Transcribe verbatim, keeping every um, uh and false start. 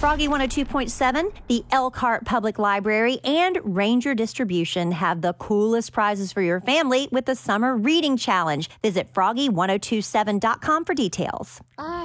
Froggy one oh two point seven, the Elkhart Public Library, and Ranger Distribution have the coolest prizes for your family with the Summer Reading Challenge. Visit froggy ten twenty-seven dot com for details. I